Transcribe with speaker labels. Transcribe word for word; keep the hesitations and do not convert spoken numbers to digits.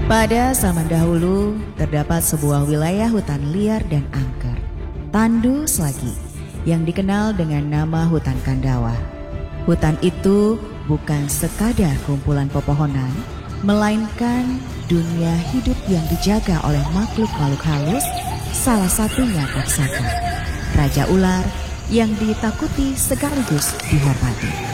Speaker 1: Pada zaman dahulu, terdapat sebuah wilayah hutan liar dan angker, Tandu Slagi, yang dikenal dengan nama hutan Kandawa. Hutan itu bukan sekadar kumpulan pepohonan, melainkan dunia hidup yang dijaga oleh makhluk-makhluk halus, salah satunya Taksaka, raja ular yang ditakuti sekaligus dihormati.